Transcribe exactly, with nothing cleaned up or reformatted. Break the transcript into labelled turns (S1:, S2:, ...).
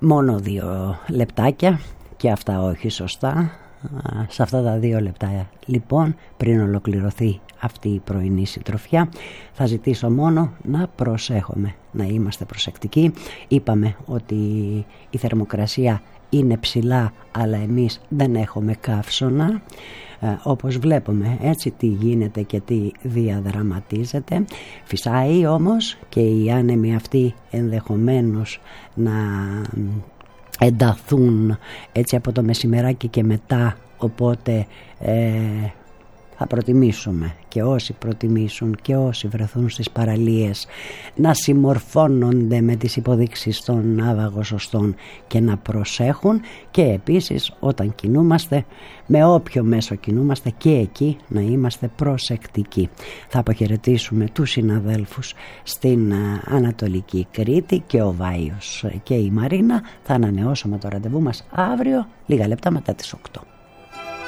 S1: Μόνο δύο λεπτάκια και αυτά όχι σωστά. Σε αυτά τα δύο λεπτά λοιπόν, πριν ολοκληρωθεί αυτή η πρωινή συντροφιά, θα ζητήσω μόνο να προσέχουμε, να είμαστε προσεκτικοί. Είπαμε ότι η θερμοκρασία είναι ψηλά, αλλά εμείς δεν έχουμε καύσωνα. Ε, όπως βλέπουμε έτσι τι γίνεται και τι διαδραματίζεται. Φυσάει όμως και οι άνεμοι αυτοί ενδεχομένως να ενταθούν έτσι από το μεσημεράκι και μετά, οπότε ε, θα προτιμήσουμε και όσοι προτιμήσουν και όσοι βρεθούν στις παραλίες να συμμορφώνονται με τις υποδείξεις των ναυαγοσωστών και να προσέχουν, και επίσης όταν κινούμαστε, με όποιο μέσο κινούμαστε, και εκεί να είμαστε προσεκτικοί. Θα αποχαιρετήσουμε τους συναδέλφους στην Ανατολική Κρήτη και ο Βάιος και η Μαρίνα. Θα ανανεώσουμε το ραντεβού μας αύριο λίγα λεπτά μετά τις οκτώ.